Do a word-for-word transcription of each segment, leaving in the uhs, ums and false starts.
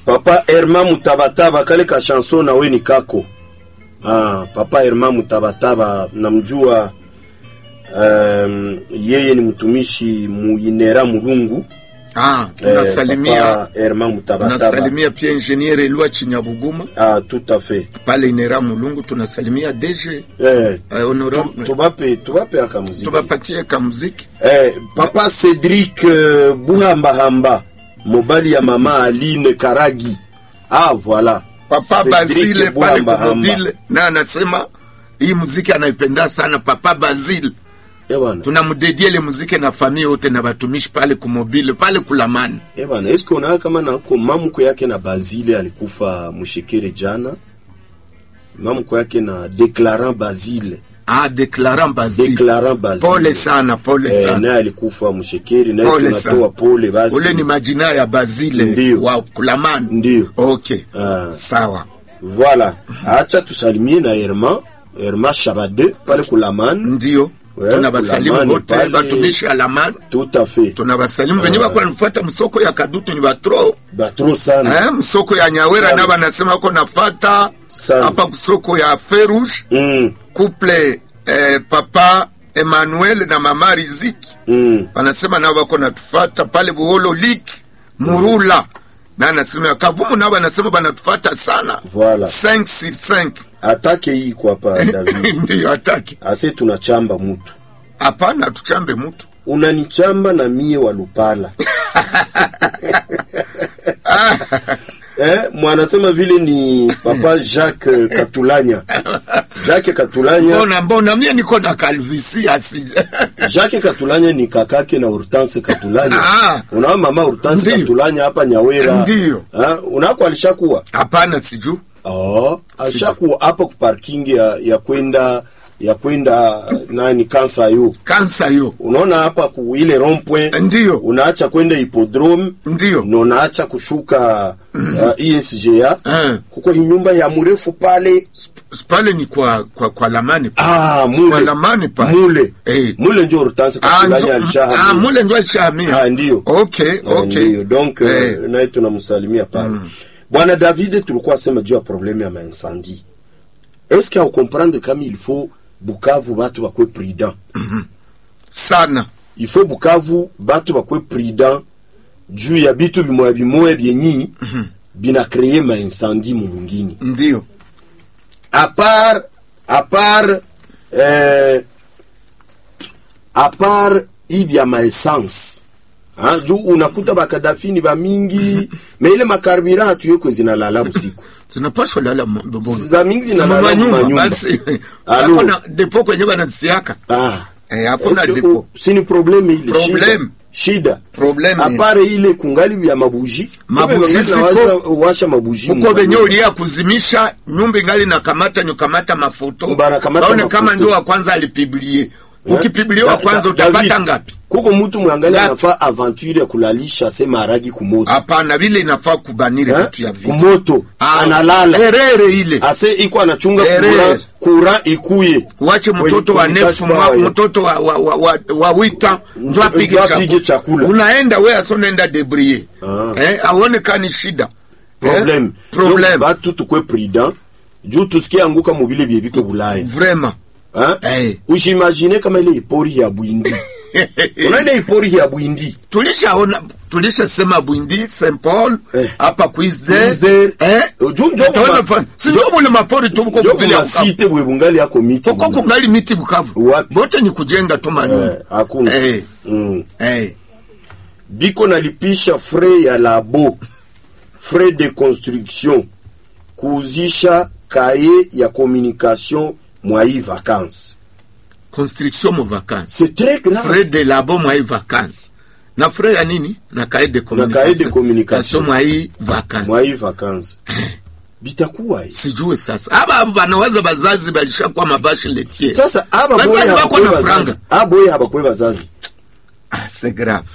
Papa Herma Mutabataba kale ka chanson na we ni kako. Ah, Papa Herma Mutabataba namjua, um, yeye ni mtumishi muinera Mulungu. Ah, tunasalimia eh, Herma Mutabataba. Tunasalimia pia engineer Elwa Chinyabuguma. Ah, tout à fait. Pale inera Mulungu tunasalimia D G. Eh, uh, honorable. Tubape tubape aka muziki. Tubapatie ka muziki. Eh, Papa Cédric uh, Buhamba Hamba, mobali ya mama Aline Karagi. Ah, voilà. Papa Basile pale kumobile na anasema hii muziki anaipenda sana Papa Basile. Eh bwana. Tunamdedie ile muziki na familia yote na batumishi pale kumobile pale kulamani. Eh bwana, esko unaona kama na huko mamuko yake na Basile alikufa mshekere jana. Mamuko yake na Declarant Basile. Ah, Declarant Basile. Declarant Basile. Pole sana, pole eh, sana. Na alikufa mshekeri na tunatoa pole basi. Ule ni majina ya Basile. Ndiyo. Wa kulamani. Ndiyo. Okay. Ah. Sawa. Voilà. Acha tusalimie na Herma, Herma Shabade pale kulamani. Ndiyo. Ouais, tunabasalimu wote batumishi alamani. Tout à fait. Tunabasalimu wenyewe uh, kwa nifuata msoko ya Kadutu ni batro. Batro sana. Eh, msoko ya Nyawera na banasema wako nafuata hapa msoko ya Ferouge. Mm. Couple eh, Papa Emmanuel na Mama Riziki. Mm. Wanasema nao wako natufuata pale Buholo Liki Murula. Na anasema Kavumu nao wanasema banatufuata sana. Voilà. cinq sur cinq. Atake hii kwa hapa David. Ndiyo atake. Ase tunachamba mtu. Hapana tuchambe mtu. Unanichamba na mie wa Lupala. Eh, mwanasema vile ni Papa Jacques Katulanya. Jacques Katulanya. Mbona mbona mie niko na calvitie asi. Jacques Katulanya ni kakake na Hortense Katulanya. Ah. Unaona mama Hortense Katulanya hapa Nyawera. Ndiyo. Ah, unako alishakuwa? Hapana siju. Oh, alishakuwa hapa ku parking ya ya kwenda ya kwenda nani kansa yo. Kansa yo. Unaona hapa ku ile rond-point. Ndiyo. Unaacha kwenda hippodrome. Ndiyo. Na unaacha kushuka mm. uh, E S G A. Mm. Kuko nyumba ya mrefu pale. Pale ni kwa kwa kwa lamani pale. Ah, mule. Kwa lamani pale. Mule. Eh. Mule ndio Hortense Katulanya alishahamia. Ah, mule ndio alishahamia. Ah, ndio. Okay, okay. Ndio. Donc eh. uh, naye tunamsalimia pale. Mm. Bwana David tulikuwa sema juu ya problème ya incendie. Est-ce que vous comprendre comme il faut Bukavu batu bakwe prudent. Mm-hmm. Sana. Il faut Bukavu batu bakwe prudent juu ya bitu bimoya bimoya byenyi mm-hmm. bina créer ma incendie mu mwingine. Ndio. À part à part euh à part ibya ma essence. Ah, juu unakuta bakadafini ba mingi me ile makarbira hatuyeko zinalala usiku. Zinapaswa lala mbona. Za mingi zinalala nyumba. Basi. Hakuna depo kwenye banasiaka. Ah. Eh, hakuna depo. Si ni problème ile. Problem. Shida. Problem. Apare ile kungali ya mabuji. Mabuji ziko washa mabuji. Uko benye ulia kuzimisha nyumba ngali na kamata nyukamata mafoto. Baone kama ndio wa kwanza alipiblie. Ukipiblia wa kwanza utapata ngapi? Kuko mtu mwangalia anafaa aventure ya kulalisha sema haragi kumoto. Hapana, vile inafaa kubaniri vitu ya vitu. Kumoto. Ah, analala. Erere ile. Ase iko anachunga kura, kura ikuye. Uache mtoto wa nefu mwa mtoto wa wa wa, wa, wa wita ndio apige chakula. chakula. Unaenda wewe asonaenda debrier. Ah. Eh, aone kani shida. Problem. Eh? Problem. Batu tukwe prudent. Juu tusikie anguka mobile biebiko Bulaya. Vraiment. Hein? Hey. Ushimagine kama ile ipori ya Bwindi. Unaenda ipori ya Bwindi. Tulishaona tulisha sema Bwindi, Saint Paul, hapa eh. Quizder. Eh? Junjo kwa. Sio mule mapori tu uko kubili ya Bukavu. Site bwe bungali yako miti. Uko kungali miti Bukavu. Bote ni kujenga tu manyumba. Eh, hakuna. Eh. Mm. Eh. Biko nalipisha frais ya labo. Frais de construction. Kuuzisha kaye ya communication moi vacances. Construction mo vacances. C'est très grave. Frais de labo moi vacances. Na frais ya nini? Na cahier de communication. Na cahier de communication moi vacances. Moi vacances. Bitakuwa hii. Sijue sasa. Aba aba banaweza bazazi balishakuwa mabashi letie. Sasa aba boy haba na bazazi. Aba boy haba kwa bazazi. Ah, c'est grave.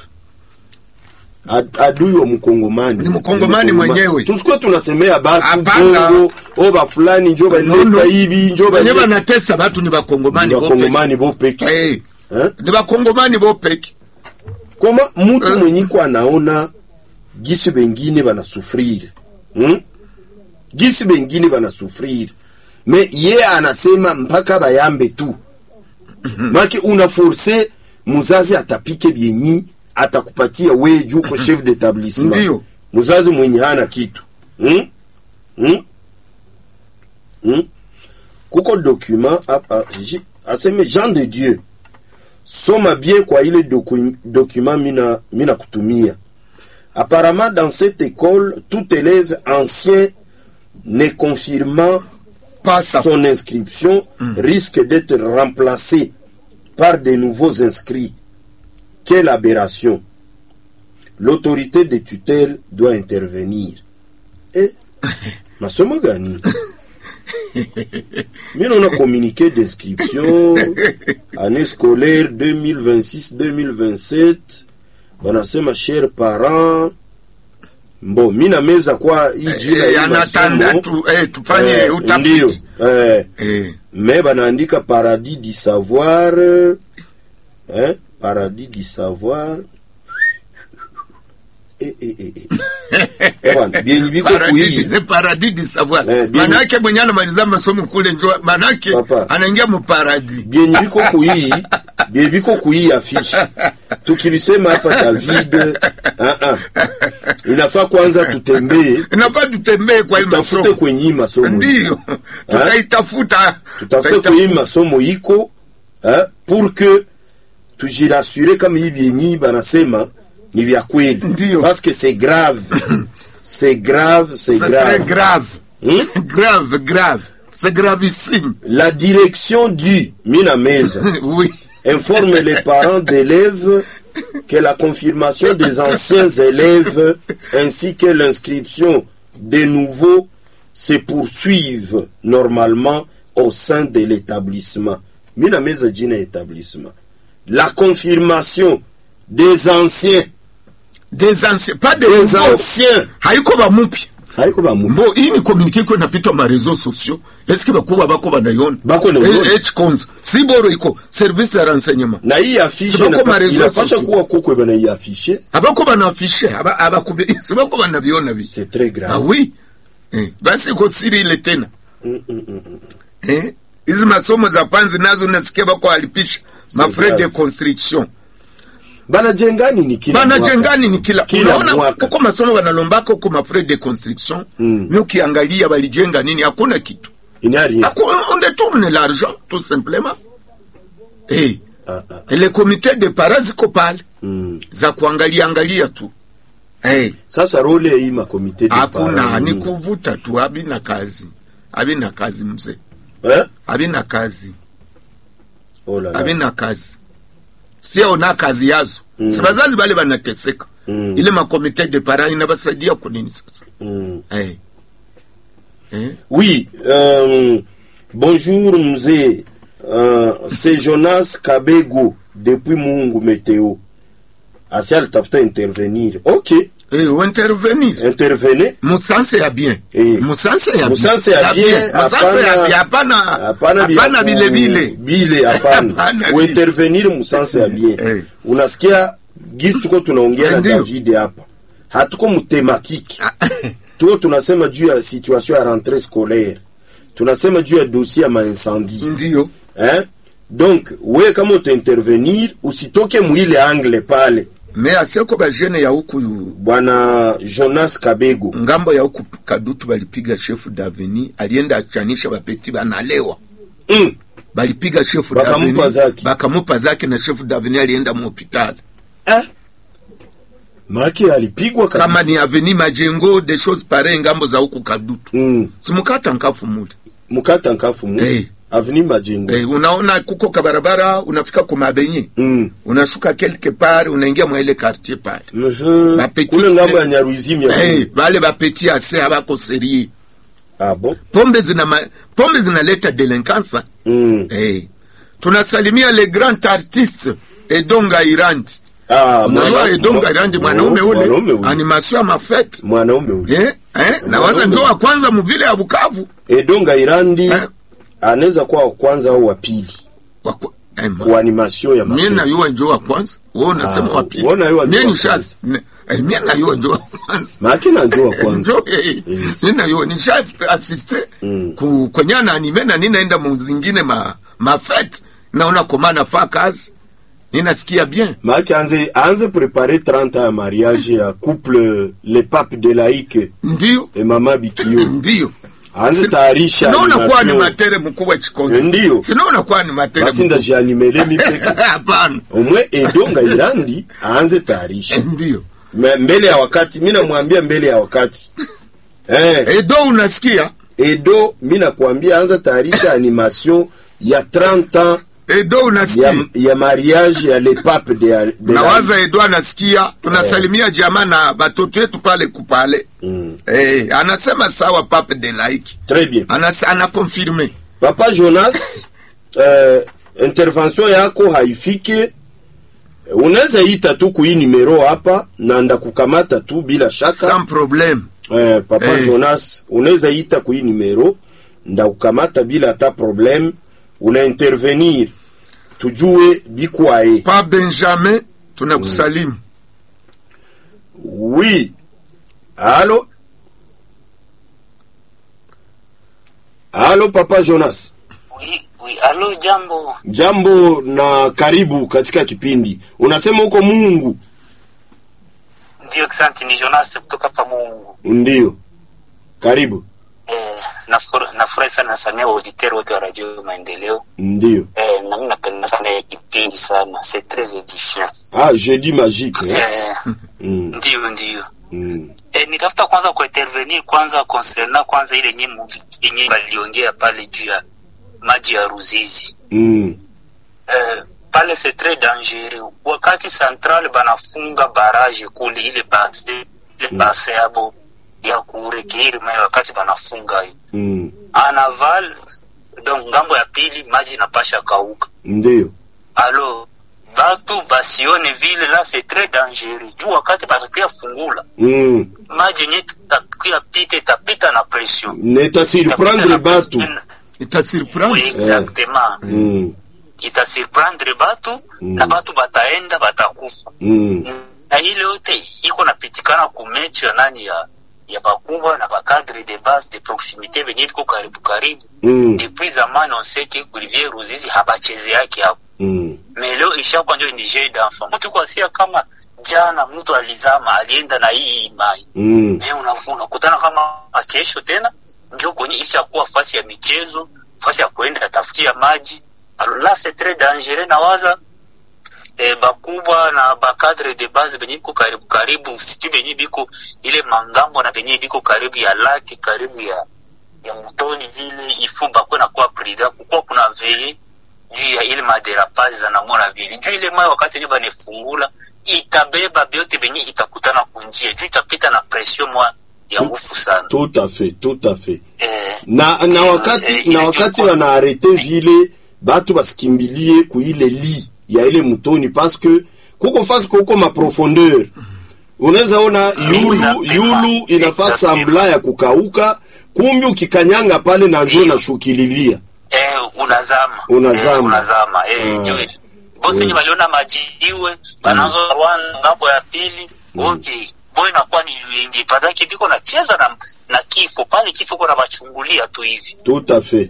Ad, adui wa mkongomani ni mkongomani mwenyewe. Tusikwe tunasemea batu bongo oba fulani njoba no, no. hivi njoba wenyewe wanatesa batu ni bakongomani bope. Bakongomani bopeki. Eh. Hey. Ni bakongomani bopeki. Koma mtu uh. mwenye kwa anaona gisi bengine bana sufriri. hmm? Gisi bengine bana sufrir me ye anasema mpaka bayambe tu maki una force muzazi atapike bienyi atakupatia wewe juu ko chef d'établissement ndio muzazi mwenye hana kitu hmm? Hmm? Hmm? Kuko document hapa aseme Jean de Dieu soma bien kwa ile docu document mina mina kutumia. Apparemment dans cette école tout élève ancien ne confirmant pas son inscription mm. risque d'être remplacé par de nouveaux inscrits. Quelle aberration! L'autorité de tutelle doit intervenir. Et masomo gani? Mais on a communiqué d'inscription année scolaire deux mille vingt-six deux mille vingt-sept. Banasema chers parents, bon mina meza kwa hii jina eh, anatanda tu eh, tufanye eh, utafiti eh, eh. Me banaandika paradis du savoir eh, paradis du savoir eh eh eh eh bwana bienyi biko kuhii paradis du savoir eh, manake mwenyana maliza masomo kule njoo manake anaingia mu paradis bienyi biko kuhii bienyi biko kuhii affiche tukilisema hapa David ah ah inafaa kwanza tutembee inafaa tutembee kwa hii masomo tutafute kwenye masomo ndio tutaitafuta tutafute kwenye masomo iko eh pour que tujirassurer kama hivi yenyi banasema ni vya kweli parce que c'est grave c'est grave c'est grave c'est grave hmm? grave grave c'est gravissime. La direction du mina meza oui informe les parents d'élèves que la confirmation des anciens élèves ainsi que l'inscription des nouveaux se poursuivent normalement au sein de l'établissement. Mina meza jina établissement. La confirmation des anciens des anciens pas des, des anciens haiko ba mupi haiko ba mupi mbo ini communiquer ko napita ma réseaux sociaux est-ce que bakuba bako banayona bako na eh cons si boro iko service ya renseignement na hii affiche na inapaswa kuwa kuko bana hii affiche abako bana affiche aba abakube si bako bana biona bi c'est très grave. Ah oui eh basi ko siri ile tena mm, mm, mm. eh hizi masomo za panzi nazo nasikia bako alipisha ma frais de construction bana jengani ni kila bana jengani ni kila, kila unaona uko masomo banalombaka uko ma frais de construction mm. ni ukiangalia balijenga nini hakuna kitu inari on détourne l'argent tout simplement eh ah, ah. le comité de parents ziko pale mm. za kuangalia angalia tu eh sasa role hii ma comité de parents hakuna ni kuvuta tu abina kazi abina kazi mzee eh abina kazi oh la la abina kazi sio na kazi yazo mm. Sibazazi bale banateseka mm. Ile ma comité de parents inabasaidia kunini sasa mm. eh eh oui euh, bonjour mzee euh, c'est Jonas Kabego depuis Mungu Météo asial tafuta intervenir ok eh ou intervenir intervenez musanse ya bien eh. musanse ya bien musanse ya bien musanse ya bien hapana hapana bile bile bile hapana ou intervenir musanse ya bien eh. Unasikia gisi tuko tunaongea na David hapa hatuko mu thématique tuko tunasema juu ya situation ya rentrée scolaire tunasema juu ya dossier ya maincendie ndio eh donc wewe kama utaintervenir usitoke muile angle pale mais aseko ba jeune ya huku bwana Jonas Kabego ngambo ya huku Kadutu balipiga chef d'avenir alienda achanisha bapeti banalewa mm. Balipiga chef d'avenir bakamupa zake na chef d'avenir alienda mu hospital eh maki alipigwa kabisa kama ni avenue Majengo des choses pareilles ngambo za huku Kadutu mm. Simukata nkafu mule mukata nkafu mule hey. Avenue Majengo eh unaona kuko kabarabara unafika kwa mabenye mm. Unashuka quelque part unaingia mwa ile quartier pale mhm uh-huh. Bapeti kule ngambo ya Nyaruizimi ya eh bale bapeti ase abako serie ah bon pombe zina ma, pombe zinaleta delinquance mm. eh tunasalimia les grands artistes Edonga Irandi ah mwana Edonga Irandi mwanaume ule animation ma fête mwanaume ule eh eh na waza ndio wa kwanza mvile ya Bukavu Edonga Irandi eh? Anaweza kuwa kwanza au wa pili kwa animation ya mimi na yeye ndio wa kwanza wewe unasema wa pili nini shasi Eh, mimi na yo njoo kwanza. Makina njoo kwanza. Yes. Nina yo ni chef assistant mm. ku kwenye na anime na ninaenda mzingine ma ma fête naona koma nafaa kazi. Ninasikia bien. Maki anze anze préparer trente ans ya mariage ya couple les papes de laïque. Ndio. Et mama Bikio. Ndio. Anze tayarisha. Sinaona kwa ni matere mkubwa chikonzi. Ndio. Sinaona kwa ni matere. Basi ndajianimele mipeke. Hapana. Omwe Edonga Irandi aanze tayarisha. Ndio. Mbele ya wakati, mimi namwambia mbele ya wakati. Eh. Edo unasikia? Edo mimi nakwambia anza tayarisha animation ya trente ans. Edo unasikia? Ya, ya mariage ya le pape de, de nawaza Edo anasikia. Tunasalimia eh. Jamaa na batoto yetu pale kupale. Mm. Eh, anasema sawa pape de laiki. Très bien. Anas ana confirmer. Papa Jonas, euh, intervention yako haifike. Unaweza ita tu kui numero hapa na ndakukamata tu bila shaka. Sans problème. Eh, Papa eh. Jonas, unaweza ita kui numero ndakukamata bila hata problème. Una intervenir tujue bikwae. Pa Benjamin tunakusalimu. Mm. Oui. Allô? Allô Papa Jonas. Oui, oui, allô jambo. Jambo na karibu katika kipindi. Unasema uko Mungu? Ndio, asante, ni Jonas kutoka pa Mungu. Ndio. Karibu. Eh, nafurahi sana na sana auditeur wote wa Radio Maendeleo. Ndio. Eh, na mimi napenda sana kipindi sana. C'est très édifiant. Ah, jeudi magique. Eh. eh mm. Ndio, ndio. Mm. Eh, nitafuta kwanza ku intervenir kwanza concernant kwanza ile nyimbo yenyewe waliongea pale juu ya maji ya Ruzizi. Mm. Eh, pale c'est très dangereux. Wakati central banafunga barrage kule ile base, ile base yabo ya kurekiri mai wakati banafunga hiyo. Mm. Anaval donc ngambo ya pili maji napasha kauka. Ndio. Alors batu basione vile la c'est très dangereux. Juu wakati batakia fungula. Mm. Maji nyeti takia pite tapita na pression. Neta surprendre batu. Ita surprendre. Oui, exactement. Eh. Mm. Ita surprendre batu mm. na batu bataenda batakufa. Mm. Na ile yote iko napitikana kumechi ya nani ya ya bakubwa na bakadre de base de proximité benye biko karibu karibu. Mm. Depuis zamani on sait que Olivier Ruzizi habacheze yake hapo. Mm. Mais leo ishakuwa ndio ni jeu d'enfant. Mtu kwa sia kama jana mtu alizama alienda na hii mai. Mm. Leo unakutana kama kesho tena ndio kwenye ishakuwa fasi ya michezo, fasi ya kuenda tafutia maji. Alors là c'est très dangereux na waza eh, bakubwa na bakadre de base benye biko karibu karibu siti benye biko ile mangambo na benye biko karibu ya laki karibu ya ya mtoni vile ifumba kwa kwa prida kwa kuna veye juu ya ile maderapage za namona vile juu ile mai wakati nyumba nefungula itabeba biote benye itakutana kunjia juu itapita na pression mwa ya ngufu sana. Tout à fait, tout à fait. Eh, na na wakati eh, na wakati wana arrêter vile batu basikimbilie ku ile li ya ile mutoni parce que kuko fasi kuko ma profondeur. Unaweza ona yulu yulu inafaa sambla ya kukauka, kumbi ukikanyanga pale na ndio na shukililia. Eh, unazama. Unazama. Eh, unazama. Eh, ah. Juu. Bosi ni waliona majiwe, banaanza rwanda ngambo ya pili. Mm. Okay. Boy nakuwa ni wingi. Padaki biko na cheza na na kifo. Pale kifo kuna machungulia tu hivi. Tout à fait.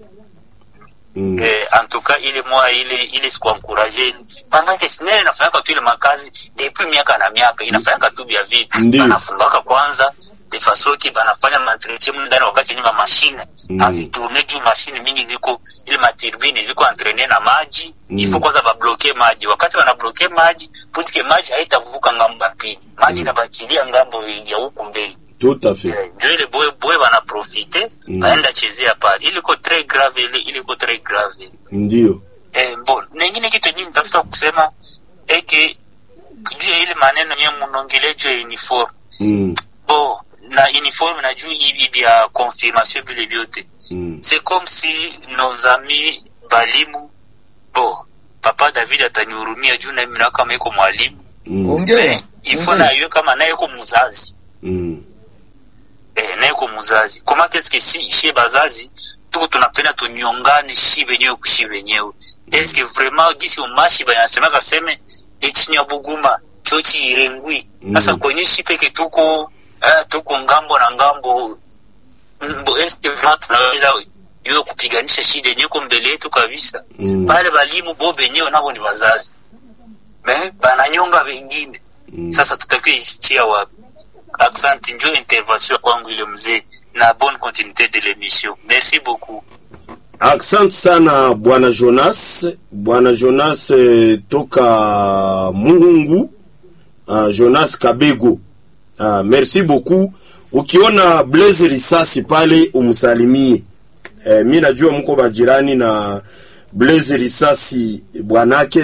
Mm. Eh, en tout cas ile moi ile ile siku encourager pendant que sinene nafanya tu ile makazi depuis miaka na miaka inafanya tu vya vitu banafungaka kwanza de façon ki banafanya entretien ndani wakati ni mashine mm. azitourner juu mashine mingi ziko ile maturbine ziko entraîner na maji mm. il faut kwanza ba bloquer maji wakati wana bloquer maji putike maji haitavuka ngambo ya pili maji inabakilia mm. ngambo ya huko mbele. Tout à fait. Ndio ile boy boy wana profiter mm. baenda chezea pale. Ile iko très grave ile ile iko très grave. Ndio. Eh bon, nyingine kitu nyingine nitafuta kusema eke juu ile maneno yenyewe mnongeleje uniform. Mm. Bon, na uniform na juu hivi ya confirmation vile vyote. Mm. C'est comme si nos amis balimu bon, papa David atanihurumia juu na mimi na kama iko mwalimu. Mm. Ongea. Ifo na yeye kama naye iko mzazi. Mm. Eh, na yuko muzazi. Koma teske si shi bazazi, tuko tunapenda tunyongane shi benyewe kushi benyewe. Eske vraiment gisi umashi banyasema kaseme echinya buguma chochi irengwi sasa mm. kwenye shipeke tuko eh, tuko ngambo na ngambo mbo este tunaweza hiyo kupiganisha shida yenyewe kwa mbele yetu kabisa mm. pale balimu bobe wenyewe nabo ni wazazi eh bananyonga wengine mm. sasa tutakiwa ichia wapi? Accent njo intervention kwangu ile mzee na bonne continuité de l'émission. Merci beaucoup. Accent sana bwana Jonas, bwana Jonas eh, toka Mungu, uh, Jonas Kabego. Uh, merci beaucoup. Ukiona Blaise Risasi pale umsalimie. Eh, mimi najua mko bajirani na Blaise Risasi bwanake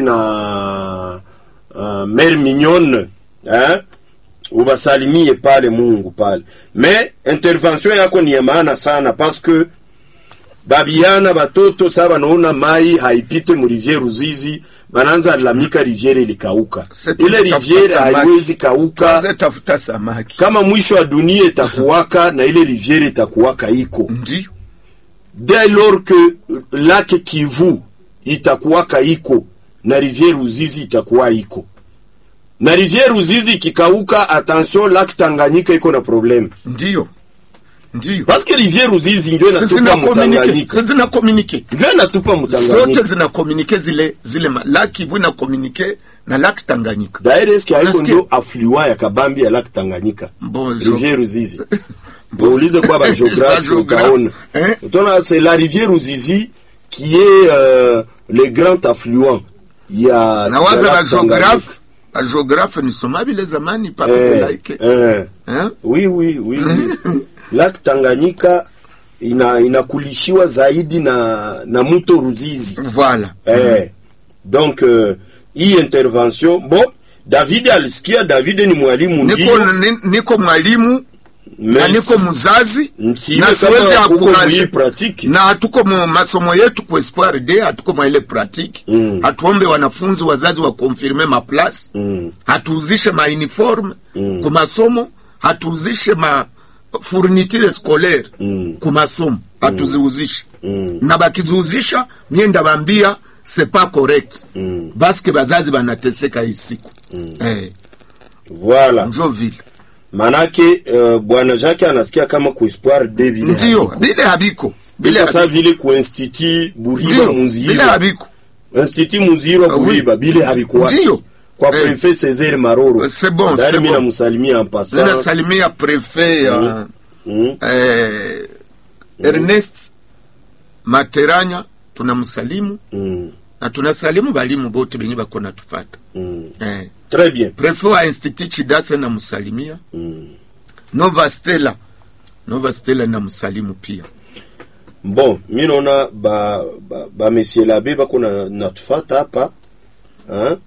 na uh, Mère Mignonne, eh? Ubasalimie pale Mungu pale. Mais intervention yako ni ya maana sana parce que babiana batoto saba naona mai haipite mu rivière Ruzizi bananza lamika rivière ilikauka. Ile rivière haiwezi kauka. Tafuta samaki. Kama mwisho wa dunia itakuwaka na ile rivière itakuwaka iko. Ndio. Dès lors que lac Kivu itakuwaka iko na rivière Ruzizi itakuwa iko. Na rivière Ruzizi kikauka, attention, lac Tanganyika iko na problème. Ndio. Ndio. Parce que rivière Ruzizi ndio inatupa Tanganyika. Sasa zina communiquer. Ndio inatupa Tanganyika. Zote zina communiquer zile zile lac Kivu na communiquer na lac Tanganyika. D'ailleurs est-ce qu'il y a ndio affluent ya Kabambi ya lac Tanganyika? Bon, rivière Ruzizi. Bon, ulize kwa ba géographe utaona. Hein? Utaona c'est la rivière Ruzizi qui est euh, le grand affluent. Il y a na waza ba géographe A géographe ni somabi le zamani pa eh, like. Eh. Hein? Oui oui oui. Lac Tanganyika ina inakulishiwa zaidi na na mto Ruzizi. Voilà. Eh. Mm. Donc euh, hii intervention bon David alisikia. David ni mwalimu ndio. Niko niko mwalimu na niko mzazi na siwezi akuraje pratique na hatuko masomo yetu kwa espoir de hatuko mwa ile pratique mm. hatuombe wanafunzi wazazi wa confirmer ma place mm. hatuuzishe ma uniforme mm. kwa masomo, hatuuzishe ma fourniture scolaire mm. kwa masomo hatuziuzishe mm. na bakiziuzisha nienda bambia c'est pas correct mm. baske bazazi banateseka hii siku mm. eh voilà njo vile manake uh, bwana Jacques anasikia kama ku espoir de vile ndio bile habiko bile sa vile ku institut Buriba Munziro bile habiko institut Munziro Buriba bile habiko ndio kwa eh. Prefet Césaire Maroro. C'est bon, c'est bon. Mimi namsalimia en passant. Nina salimia prefet mm. uh, mm. eh, mm. Ernest Materanya tunamsalimu mm. na tunasalimu balimu bote benye bako natufata mm. eh. Très bien. Prefet wa Institut Chidase na msalimia mm. Nova Stella Nova Stella na msalimu pia. Bon, mimi naona ba ba, ba monsieur l'abbé bako na natufata hapa hein,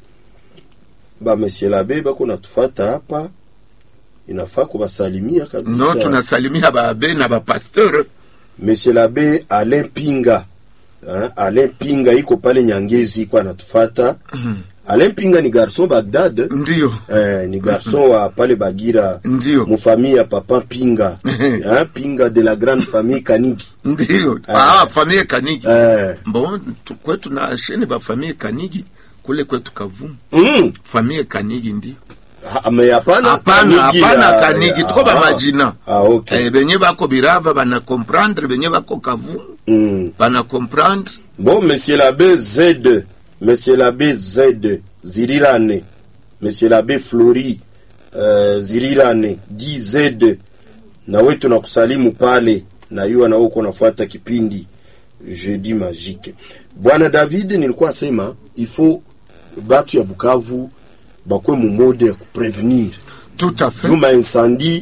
ba monsieur l'abbé bako natufata hapa, inafaa kubasalimia kabisa. No, tunasalimia ba abbé na ba pasteur. Monsieur l'abbé Alain Pinga hein, Alain Pinga iko pale Nyangezi kwa natufata. Mm. Alain Pinga ni garçon Bagdad. Ndio. Eh, ni garçon wa pale Bagira. Ndio. Mu famille ya papa Pinga. Hein, Pinga de la grande famille Kanigi. Ndio. Eh. Ah, famille Kanigi. Eh. Bon, kwetu na shene ba famille Kanigi kule kwetu Kavumu. Mm. Famille Kanigi ndio. Ha, me hapana hapana hapana Kanigi tuko ba majina. Ah, okay. Eh, benye bako Birava bana comprendre, benye bako Kavumu. Mm. Bana comprendre. Bon, monsieur l'abbé Z, monsieur l'abbé Z Zirirane, monsieur l'abbé Flori uh, Zirirane D Z, na wetu na kusalimu pale na yua na uko nafuata kipindi Jeudi Magique. Bwana David, nilikuwa sema il faut batu ya Bukavu bakwe mu mode ya kuprevenir. Tout à fait. Duma incendie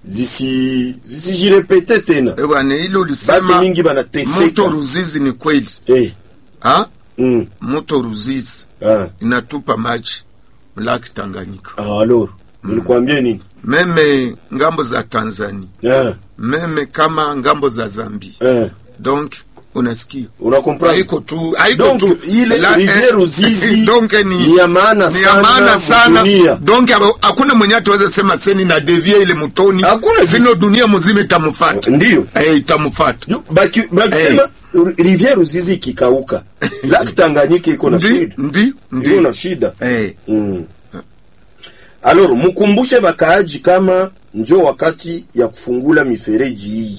zisi zisi jirepete tena. Eh bwana, hilo ulisema mingi banateseka. Moto Ruzizi ni kweli. Eh. Ha? Mm. Moto Ruzizi. Ah. Inatupa maji Lake Tanganyika. Ah, alors, nilikwambia nini? Meme ngambo za Tanzania. Ah. Meme kama ngambo za Zambia. Ah. Donc unasikia. Unakomprendre? Haiko tu, haiko tu ile rivière Ruzizi. Donc ni ni ya maana ni ya maana sana. Dunia. Donc hakuna mwenye ataweza sema seni na devia ile mutoni. Sino dunia mzima itamfuata. Ndio. Eh, itamfuata. Baki baki hey. Sema rivière Ruzizi kikauka. Lake Tanganyika iko na shida. Ndi, ndi, iko na shida. Eh. Mm. Alors mukumbushe bakaaji kama njo wakati ya kufungula mifereji hii.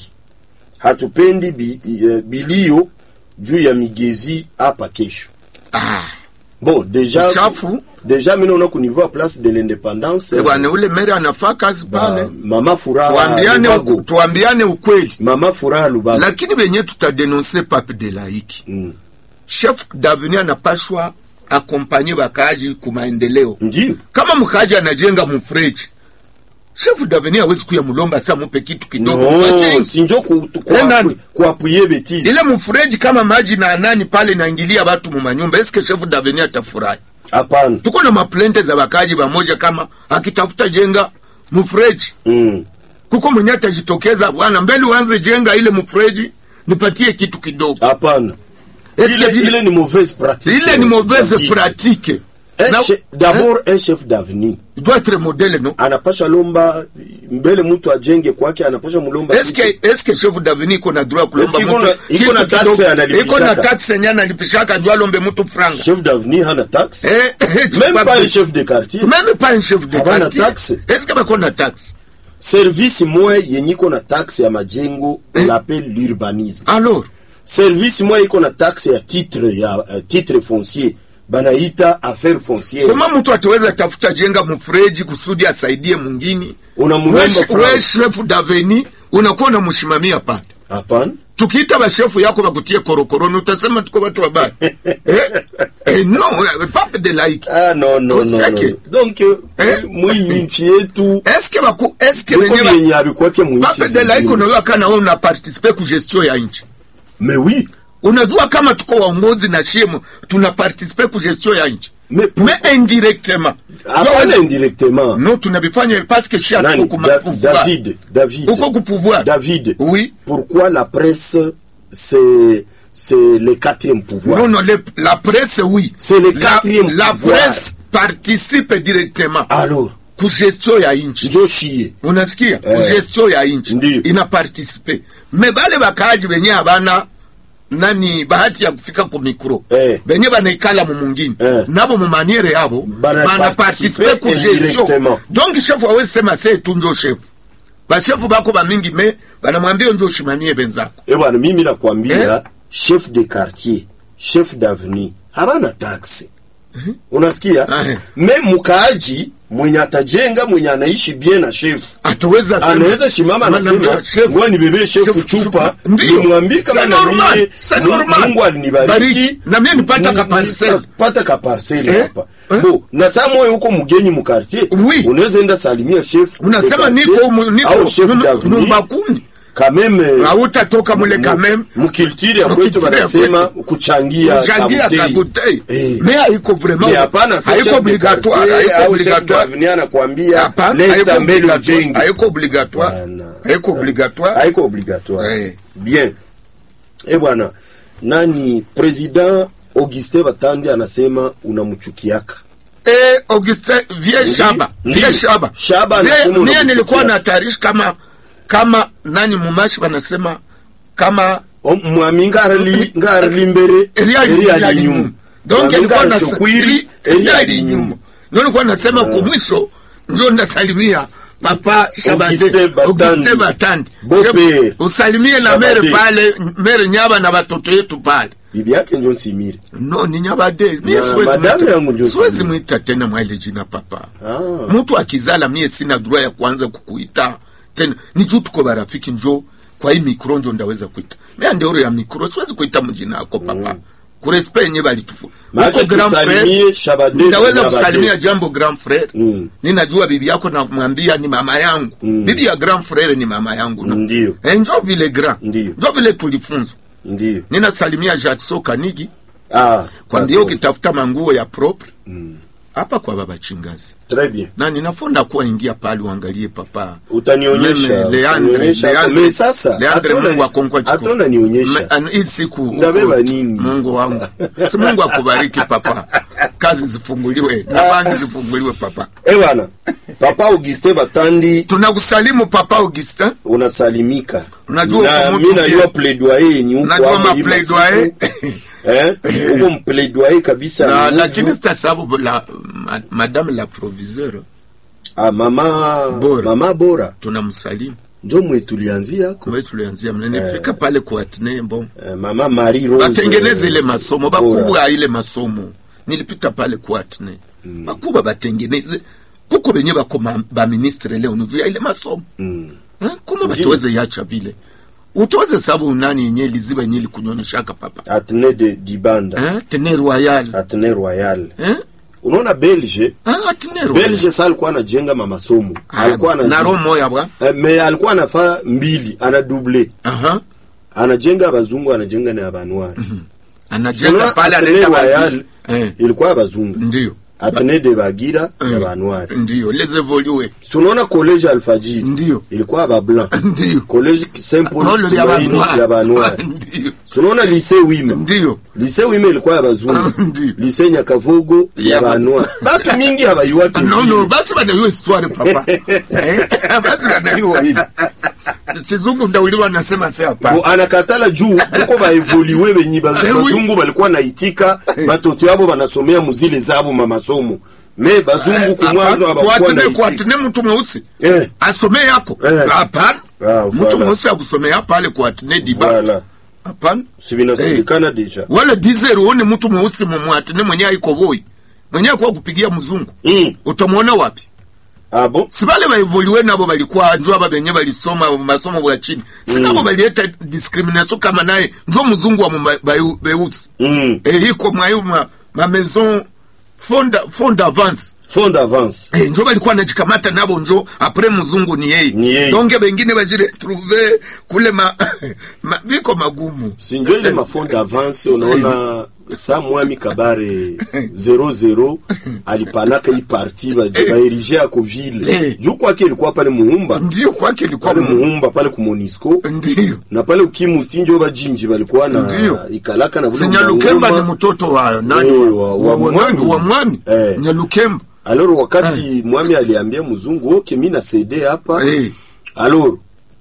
Hatupendi bi, uh, bilio juu ya migezi hapa kesho. Ah. Bon, déjà Uchafu. Déjà mimi naona kunivua place de l'indépendance. Eh bwana ule mere anafaa kazi pale. Mama Furaha. Tuambiane uku, tuambiane ukweli. Mama Furaha Lubago. Lakini benye tutadenonse Pape de Laiki. Mm. Chef d'avenir anapashwa akompanye bakaji kumaendeleo. Ndiyo. Kama mkaji anajenga mfreji, chef d'avenir hawezi kuya mulomba saa mupe kitu kidogo. No, sinjo ku kuapuye betizi. Ile mfreji kama maji na nani pale naingilia watu mu manyumba, eske chef d'avenir atafurahi? Hapana. Tuko na maplente za bakaji bamoja kama akitafuta jenga mfreji. Mm. Kuko mwenye atajitokeza bwana mbele uanze jenga ile mfreji nipatie kitu kidogo. Hapana. Ile, ile ni mauvaise pratique. Ile ni mauvaise pratique. D'abord un chef d'avenir il doit être modèle, non? Anapasha lomba mbele mtu ajenge kwake, anapasha mulomba. Est-ce que est-ce que chef d'avenir kuna droit kulomba mtu? Iko na taxe analipishaka. Iko na taxe nyana analipishaka ndio alombe mtu franga. Chef d'avenir hana taxe. Eh, même pas un chef de quartier. Même pas un chef de Habana quartier. Taxe. Est-ce que bako na taxe? Service moi yenye iko na taxe ya majengo, on l'appelle l'urbanisme. Alors, service moi iko na taxe ya titre ya uh, titre foncier. Banaita affaire foncière. Kama mtu ataweza tafuta jenga mfreji kusudi asaidie mwingine, unamwomba wewe chef d'avenir unakuwa unamshimamia pale. Hapana. Tukiita ba chef yako bakutie korokoroni utasema tuko watu wabaya. eh? Eh no, Pape de Laiki. Ah non non non. non. Donc eh? Mwi nchi yetu est-ce que baku est-ce que wenyewe yabikwake mu nchi. Pape de Laiki unaona kana wewe una participer ku gestion ya nchi. Mais oui. Unajua kama tuko waongozi na shemu tuna participer ku gestion ya nchi. Mais, mais indirectement. Pas indirectement. Non, tunabifanya parce que chia tuko ku da, David, David. Uko ku pouvoir. David. Oui. Pourquoi la presse c'est c'est le quatrième pouvoir? Non non, le, la presse oui. C'est le quatrième la, pouvoir. La presse participe directement. Alors, ku gestion ya nchi. Ndio shie. Unasikia? Eh. Ku gestion ya nchi. Ina participe. Me bale bakaji benye abana nani bahati ya kufika kwa mikro eh. benye banaikala mu mungini eh. nabo mu maniere yabo bana participer ku gestion. Donc chef awe sema c'est tunjo chef ba chef bako ba mingi me banamwambia njo shimamie benzako. Eh bwana mimi nakwambia eh? Chef de quartier, chef d'avenir habana taxi. Uh-huh. Unasikia? Uh-huh. Me mukaaji mwenye atajenga mwenye anaishi bien na chef ataweza sema, anaweza shimama na sema ngoja nibebe chef chupa nimwambie kama na mimi c'est normal Mungu alinibariki na mimi nipata ka parcelle pata ka parcelle hapa eh? Bo na saa moyo huko mgeni mu quartier oui. Unaweza enda salimia chef unasema niko niko nyumba kumi kameme hautatoka mule kameme mukiltiri ya kwetu wanasema kuchangia kuchangia kabutei eh. Mais haiko vraiment haiko obligatoire haiko obligatoire venir na kuambia leta mbele ujenge haiko obligatoire haiko obligatoire haiko obligatoire eh. Bien eh bwana nani president Augustin Batandi anasema unamchukiaka eh Augustin vie shaba vie shaba shaba mimi nilikuwa na taarifa kama kama nani mumashi wanasema kama mwami ngarali ngarali mbere eri ali nyuma donc ilikuwa na kwiri eri ali nyuma ndio nilikuwa nasema kwa mwisho ndio ndasalimia papa Shabande Augustin Batandi usalimie na mere pale mere nyaba na watoto yetu pale bibi yake ndio Simire no ni Nyabade mimi siwezi siwezi muita tena mwale jina papa ah. Mtu akizala mimi sina droit ya kuanza kukuita tena ni juu tuko barafiki njo kwa hii mikro njo ndaweza kuita mimi ndio ya mikro siwezi kuita mjina yako papa mm. Kurespect nye bali tufu uko grand frère ndaweza kusalimia jambo grand frère mm. Ninajua bibi yako na kumwambia ni mama yangu mm. Bibi ya grand frère ni mama yangu na ndio njo vile grand ndio vile tulifunza ndio ninasalimia Jackson Kanigi ah kwa ndio kitafuta manguo ya propre mm. Hapa kwa baba Chingazi. Très bien. Na ninafunda kuwa ingia pale uangalie papa. Utanionyesha. Leandre, Leandre sasa. Leandre Mungu akonkwa chiko. Atona nionyesha. Hii siku ndabeba nini? Mungu wangu. Si Mungu akubariki papa. Kazi zifunguliwe, na bangi zifunguliwe papa. Eh bwana. Papa Augustin Batandi. Tunakusalimu papa Augustin. Unasalimika. Unajua kwa mtu. Mimi najua plaidoyer ni huko. Unajua ma plaidoyer. Eh? Uko mplaidoyer kabisa. Na lakini sitasabu la madame la proviseur. Ah, mama Bora. Mama Bora. Tunamsalimu. Njo mwe tulianzia hako. Mwe tulianzia mnanifika eh, pale kwa Atnembo. Eh, mama Marie Rose. Batengeneze ile masomo, bakubwa ile masomo. Nilipita pale kwa Atne. Mm. Bakuba batengeneze. Kuko benye bako ba ministre leo nuvia ile masomo. Mm. Eh, kuma batuweze yacha vile. Utoze sababu nani yenye liziba yenye likunyonyeshaka papa. Atne de Dibanda. Eh, Atne Royal. Atne Royal. Eh? Unaona Belge? Ah, Atne Royal. Belge sasa alikuwa anajenga mama masomo. Alikuwa na na romo ya bwa. Eh, me alikuwa anafaa mbili, ana double. Aha. Anajenga bazungu, anajenga na abanwari. Mhm. Anajenga pale Atne Royal. Eh. Ilikuwa bazungu. Ndio. Atene de Bagira ya banwari. Ndio, les évoluer. Tunaona college Alfajiri. Ndio. Ilikuwa ba blanc. Ndio. College Saint Paul ya banwari. Ndio. Tunaona lycée Wima. Ndio. Lycée Wima ilikuwa ya bazungu. Ndio. Lycée Nyakavugo ya banwari. Batu mingi habayuwake. No no, basi bana hiyo histoire papa. Eh? Basi bana hiyo hivi. Chizungu ndauliwa nasema si hapa. Bo anakatala juu uko ba evoluer benyi bazungu balikuwa naitika batoto yabo banasomea muzile zabo mama somo. Me bazungu kumwanzo abakuwa na kwa tene mtu mweusi. Eh. Asome yako. Hapana. Ah, mtu mweusi akusomea pale kwa tene diba. Voilà. Hapana. Si binasikana hey. Deja. Wala dizer uone mtu mweusi mumwatene mwenye aiko boy. Mwenye kwa kupigia mzungu. Mm. Utamuona wapi? Ah bon? Sibale ba evolue nabo balikuwa njoo aba benye balisoma masomo ya chini. Sinabo mm. balileta discrimination kama naye njoo mzungu wa beusi. Mm. Eh iko mwayo ma, ma maison fond fond d'avance. Fond d'avance. Eh njoo balikuwa anajikamata nabo njoo après mzungu ni yeye. Donc bengine bajire trouver kule ma, ma viko magumu. Si njoo ile ma fond d'avance unaona sa mwami Kabare zero zero alipanaka hii parti ba erige ako ville juu kwake ilikuwa pale Muhumba. Ndio kwake ilikuwa pale Muhumba pale ku Monisco. Ndio na pale ukimutinjo ba jinji balikuwa na ikalaka na vile Nyalukemba ni mtoto wa nani e, wa, wa, wa mwami wa mwami e. Nyalukemba. Alors wakati e. mwami aliambia mzungu okay mimi na C D hapa e. Alors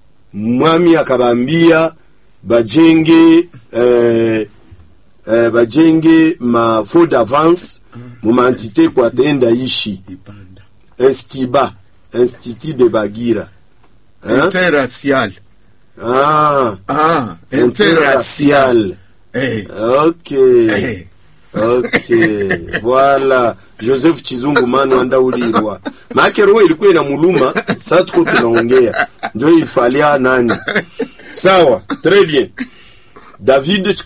mwami akabambia bajenge eh Uh, bajenge ma fond d'avance mu entité kwa tenda ishi Instiba Institut de Bagira hein? Interracial ah ah interracial eh okay eh. Okay voilà Joseph Chizungu manu anda ulirwa maana roho ilikuwa ina muluma sasa tuko tunaongea ndio ifalia nani sawa très bien David